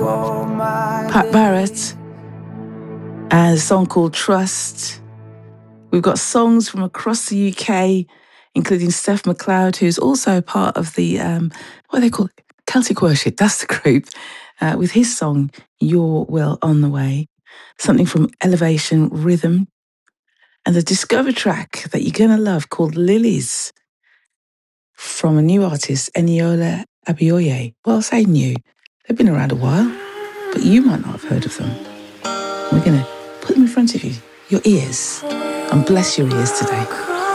Pat Barrett, and a song called Trust. We've got songs from across the UK, including Steph McLeod, who's also part of the, what they call it? Celtic Worship, that's the group, with his song, Your Will on the Way. Something from Elevation Rhythm. And the Discover track that you're going to love called Lilies from a new artist, Eniola Abioye. Well, I'll say new. They've been around a while, but you might not have heard of them. We're going to put them in front of you, your ears, and bless your ears today.